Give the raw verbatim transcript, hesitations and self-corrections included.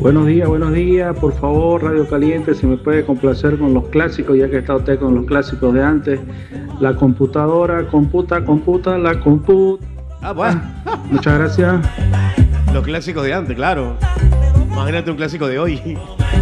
Buenos días, buenos días. Por favor, Radio Caliente, si me puede complacer con los clásicos, ya que está usted con los clásicos de antes. La computadora, computa, computa, la computa. Ah, bueno. Muchas gracias. Los clásicos de antes, claro. Imagínate un clásico de hoy.